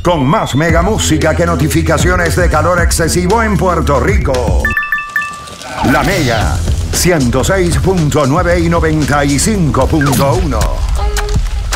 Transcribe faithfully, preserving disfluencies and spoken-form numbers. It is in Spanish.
con más mega música que notificaciones de calor excesivo en Puerto Rico. La Mega, ciento seis punto nueve y noventa y cinco punto uno.